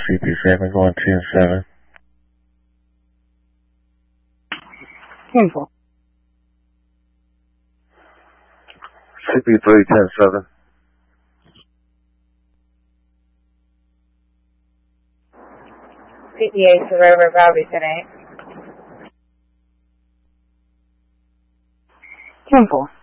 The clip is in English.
CP7 going 10-7. 10-4. CP3 10-7. CPA Survivor Bravo 10-8. 10-4.